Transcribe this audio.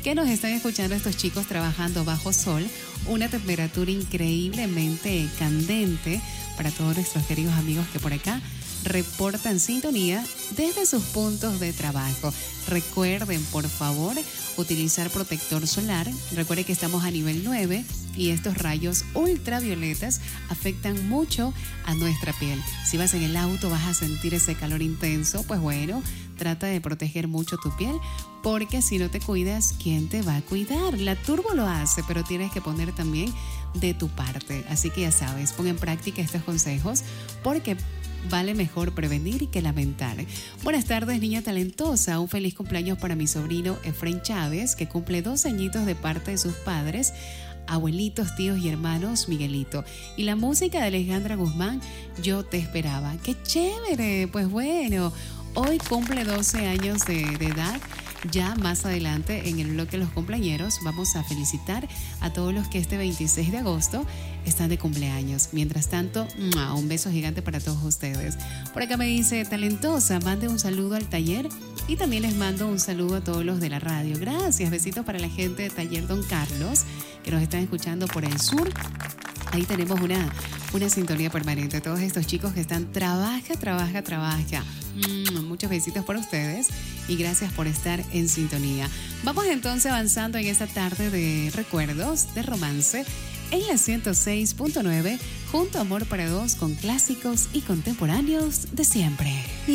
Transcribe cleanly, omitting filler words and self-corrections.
que nos están escuchando estos chicos trabajando bajo sol, una temperatura increíblemente candente para todos nuestros queridos amigos que por acá reportan sintonía desde sus puntos de trabajo. Recuerden, por favor, utilizar protector solar. Recuerden que estamos a nivel 9 y estos rayos ultravioletas afectan mucho a nuestra piel. Si vas en el auto vas a sentir ese calor intenso, pues bueno, trata de proteger mucho tu piel, porque si no te cuidas, ¿quién te va a cuidar? La turbo lo hace, pero tienes que poner también de tu parte. Así que ya sabes, pon en práctica estos consejos, porque vale mejor prevenir que lamentar. Buenas tardes, niña talentosa. Un feliz cumpleaños para mi sobrino Efraín Chávez, que cumple 2 añitos de parte de sus padres, abuelitos, tíos y hermanos Miguelito. Y la música de Alejandra Guzmán, Yo te esperaba. ¡Qué chévere! Pues bueno, hoy cumple 12 años de edad. Ya más adelante en el bloque de los cumpleañeros vamos a felicitar a todos los que este 26 de agosto están de cumpleaños. Mientras tanto, un beso gigante para todos ustedes. Por acá me dice, talentosa, mande un saludo al taller y también les mando un saludo a todos los de la radio. Gracias, besitos para la gente de Taller Don Carlos que nos están escuchando por el sur. Ahí tenemos una sintonía permanente. Todos estos chicos que están trabaja. Muchos besitos para ustedes y gracias por estar en sintonía. Vamos entonces avanzando en esta tarde de recuerdos, de romance, en la 106.9, junto a Amor para Dos, con clásicos y contemporáneos de siempre.